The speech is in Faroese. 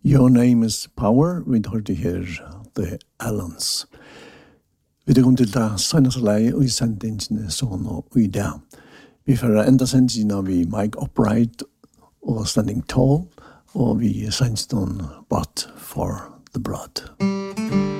Your Name is Power, vi hørte her The Allens. Vi kom til det seneste leie og i sendingene sånn og i det. Vi får enda sendingene vi Mike Upright og Standing Tall, og vi sendingene But for the Blood.